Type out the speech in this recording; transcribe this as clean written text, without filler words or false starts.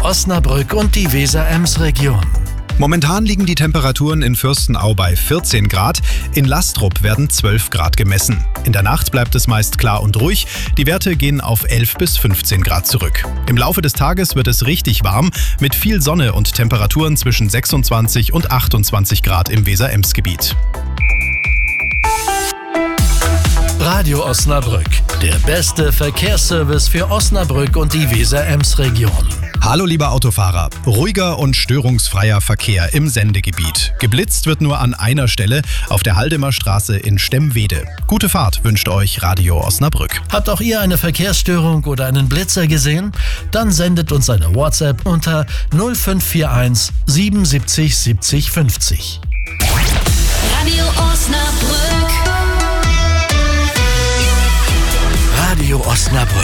Osnabrück und die Weser-Ems-Region. Momentan liegen die Temperaturen in Fürstenau bei 14 Grad, in Lastrup werden 12 Grad gemessen. In der Nacht bleibt es meist klar und ruhig, die Werte gehen auf 11 bis 15 Grad zurück. Im Laufe des Tages wird es richtig warm, mit viel Sonne und Temperaturen zwischen 26 und 28 Grad im Weser-Ems-Gebiet. Radio Osnabrück, der beste Verkehrsservice für Osnabrück und die Weser-Ems-Region. Hallo lieber Autofahrer, ruhiger und störungsfreier Verkehr im Sendegebiet. Geblitzt wird nur an einer Stelle, auf der Haldemer Straße in Stemwede. Gute Fahrt wünscht euch Radio Osnabrück. Habt auch ihr eine Verkehrsstörung oder einen Blitzer gesehen? Dann sendet uns eine WhatsApp unter 0541 77 70 50. Radio Osnabrück. Radio Osnabrück.